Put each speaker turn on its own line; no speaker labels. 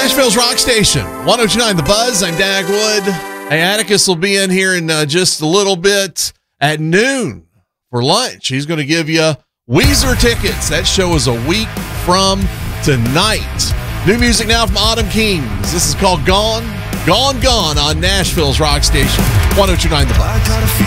Nashville's Rock Station, 102.9 The Buzz. I'm Dag Wood. Hey, Atticus will be in here in just a little bit at noon for lunch. He's going to give you Weezer tickets. That show is a week from tonight. New music now from Autumn Kings. This is called Gone, Gone, Gone on Nashville's Rock Station, 102.9 The Buzz.